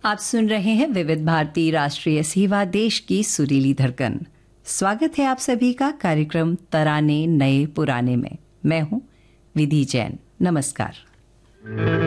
आप सुन रहे हैं विविध भारती राष्ट्रीय सेवा, देश की सुरीली धड़कन। स्वागत है आप सभी का कार्यक्रम तराने नए पुराने में। मैं हूं विधि जैन। नमस्कार।